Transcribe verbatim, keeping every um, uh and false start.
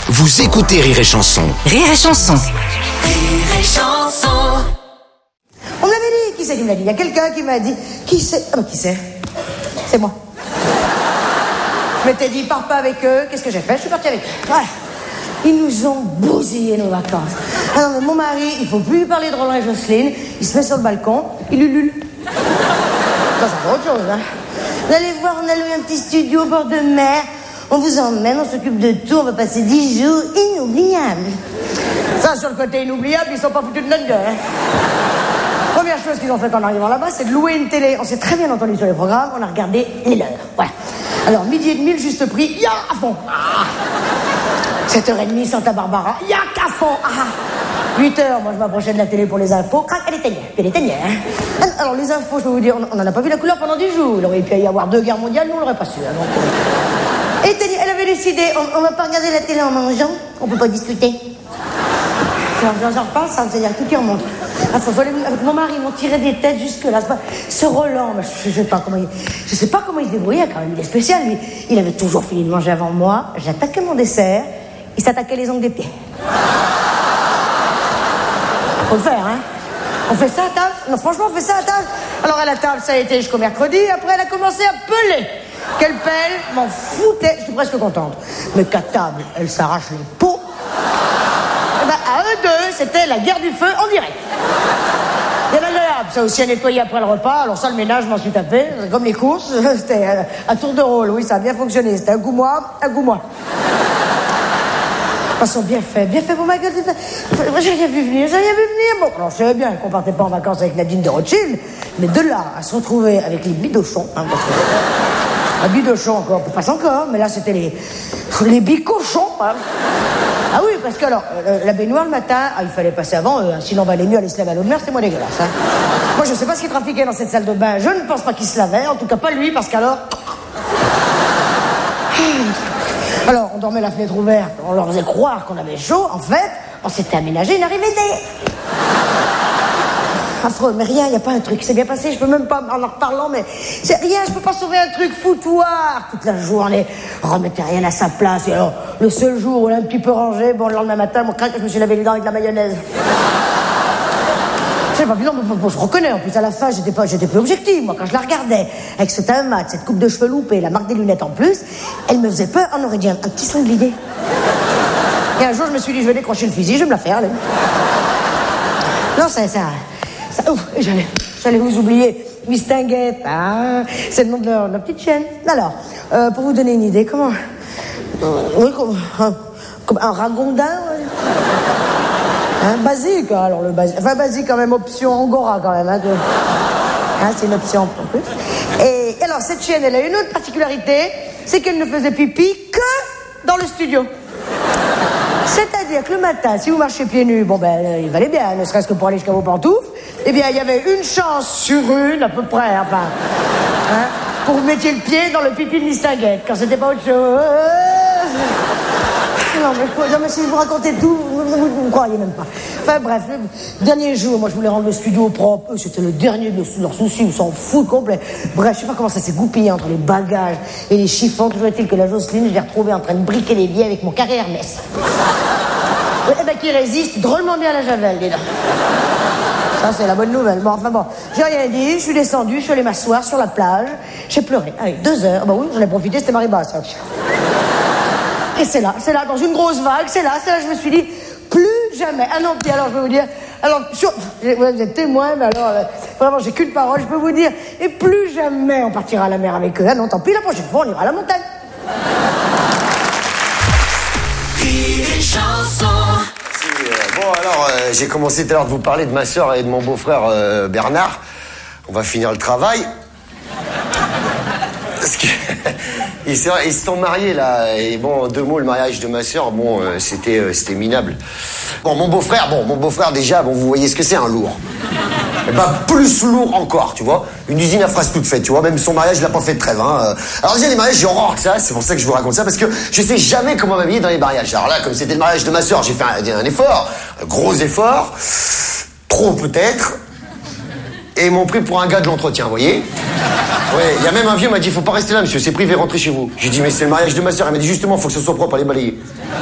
Vous écoutez Rire et Chanson. Rire et Chanson. Rire et Chanson. On me l'avait dit. Qui c'est qui me l'a dit? Il y a quelqu'un qui m'a dit. Qui c'est? Ah bah qui c'est? C'est moi. Je m'étais dit, pars pas avec eux. Qu'est-ce que j'ai fait? Je suis partie avec eux. Voilà. Ils nous ont bousillé nos vacances. Ah non, mais mon mari, il faut plus lui parler de Roland et Jocelyne. Il se met sur le balcon, il ulule. Ça, c'est pas autre chose, hein. Vous allez voir, on a loué un petit studio au bord de mer. On vous emmène, on s'occupe de tout. On va passer dix jours inoubliables. Ça, sur le côté inoubliable, ils sont pas foutus de notre gueule, hein. Première chose qu'ils ont faite en arrivant là-bas, c'est de louer une télé. On s'est très bien entendu sur les programmes. On a regardé les leurs. Voilà. Alors, midi et demi, le juste prix, ya à fond. Ah. sept heures trente, Santa Barbara, ya qu'à fond. Ah. huit heures, moi je m'approchais de la télé pour les infos. Crac, elle éteignait. Elle éteignait, hein. Alors, les infos, je peux vous dire, on n'en a pas vu la couleur pendant dix jours. Il aurait pu y avoir deux guerres mondiales, nous on l'aurait pas su. Hein, donc, euh... Et elle avait décidé, on, on va pas regarder la télé en mangeant, on peut pas discuter. J'en reparle, ça, c'est-à-dire tout qui remonte. Ah, faut, faut aller, avec mon mari, ils m'ont tiré des têtes jusque-là. Ce Roland, je, je sais pas comment il, je sais pas comment il se débrouillait quand même. Il est spécial, lui. Il avait toujours fini de manger avant moi. J'attaquais mon dessert. Il s'attaquait les ongles des pieds. Faut le faire, hein. On fait ça à table? Non, franchement, on fait ça à table. Alors à la table, ça a été jusqu'au mercredi. Après, elle a commencé à peler. Quelle pelle, m'en foutait. Je suis presque contente. Mais qu'à table, elle s'arrache les peaux. Eh ben, à eux deux, c'était la guerre du feu en direct. Bien agréable, ça aussi à nettoyer après le repas. Alors ça, le ménage, je m'en suis tapé. Comme les courses, c'était un tour de rôle. Oui, ça a bien fonctionné. C'était un coup moi, un coup moi. De toute façon, bien fait, bien fait pour ma gueule. J'ai rien vu venir, j'ai rien vu venir. Bon, alors je savais bien qu'on partait pas en vacances avec Nadine de Rothschild, mais de là à se retrouver avec les bidochons, hein, parce que... La bidochon encore, on passe encore, mais là c'était les... les bicochons, hein. Ah oui, parce que alors, euh, la baignoire le matin, ah, il fallait passer avant eux, hein, sinon on valait mieux aller se laver à l'eau de mer, c'était moins dégueulasse, hein. Moi je sais pas ce qui trafiquait dans cette salle de bain, je ne pense pas qu'il se lavait, en tout cas pas lui, parce qu'alors... Alors, on dormait la fenêtre ouverte, on leur faisait croire qu'on avait chaud. En fait, on s'était aménagé une arrivée d'air. Affreux, mais rien, il n'y a pas un truc. C'est bien passé, je peux même pas, en en reparlant, mais c'est rien, je peux pas sauver un truc foutoir. Toute la journée, on remettait rien à sa place. Et alors, le seul jour où on l'a un petit peu rangé, bon, le lendemain matin, mon craque, je me suis lavé les dents avec de la mayonnaise. Je sais pas, puis non, mais bon, je reconnais, en plus, à la fin, j'étais pas, j'étais plus objective, moi, quand je la regardais, avec ce teint mat, cette coupe de cheveux loupée, la marque des lunettes en plus, elle me faisait peur, on aurait dit un, un petit sanglier. Et un jour, je me suis dit, je vais décrocher le fusil, je vais me la faire, allez. Non, ça, ça, ça, ouf, j'allais, j'allais vous oublier. Miss Tinguette, ah, c'est le nom de leur, leur petite chienne. Alors, euh, pour vous donner une idée, comment, euh, oui, comme un, comme un ragondin, ouais. Hein, basique, alors le basique. Enfin, basique quand même, option Angora quand même. Hein, de... hein, c'est une option en plus. Et alors, cette chienne, elle a une autre particularité, c'est qu'elle ne faisait pipi que dans le studio. C'est-à-dire que le matin, si vous marchez pieds nus, bon ben, il valait bien, ne serait-ce que pour aller jusqu'à vos pantoufles, eh bien, il y avait une chance sur une, à peu près, enfin, hein, pour que vous mettiez le pied dans le pipi de Miss Tinguette, quand c'était pas autre chose. Non mais, non, mais si vous racontez tout, vous ne me croyez même pas. Enfin bref, le dernier jour, moi je voulais rendre le studio propre. Eux, c'était le dernier de leurs soucis, ils s'en foutent complet. Bref, je sais pas comment ça s'est goupillé entre les bagages et les chiffons. Toujours est-il que la Jocelyne, je l'ai retrouvée en train de briquer les billets avec mon carré Hermès. Eh ben qui résiste drôlement bien à la javel, dis donc. Ça, c'est la bonne nouvelle. Bon, enfin bon, j'ai rien dit, je suis descendue, je suis allée m'asseoir sur la plage. J'ai pleuré. Allez, deux heures. Bah oui, j'en ai profité, c'était marée basse. Et c'est là, c'est là, dans une grosse vague, c'est là, c'est là, je me suis dit, plus jamais. Ah non, puis alors, je peux vous dire, alors, sur, vous êtes témoin, mais alors, euh, vraiment, j'ai qu'une parole, je peux vous dire, et plus jamais on partira à la mer avec eux. Ah non, tant pis, la prochaine fois, on ira à la montagne. Rire et Chanson. Bon, alors, euh, j'ai commencé tout à l'heure de vous parler de ma soeur et de mon beau-frère euh, Bernard. On va finir le travail. Parce que... Ils se, ils se sont mariés là, et bon, en deux mots, le mariage de ma sœur, bon, euh, c'était, euh, c'était minable. Bon, mon beau-frère, bon, mon beau-frère déjà, bon, vous voyez ce que c'est, un lourd. Et ben, plus lourd encore, tu vois. Une usine à phrases toute faite, tu vois. Même son mariage, il a pas fait de trêve, hein. Alors déjà, les mariages, j'ai horreur que ça, c'est pour ça que je vous raconte ça, parce que je sais jamais comment m'habiller dans les mariages. Alors là, comme c'était le mariage de ma sœur, j'ai fait un, un effort, un gros effort, trop peut-être, et ils m'ont pris pour un gars de l'entretien, vous voyez. Ouais, il y a même un vieux m'a dit, faut pas rester là, monsieur, c'est privé, rentrez chez vous. J'ai dit, mais c'est le mariage de ma sœur. Elle m'a dit, justement, faut que ce soit propre, allez balayer.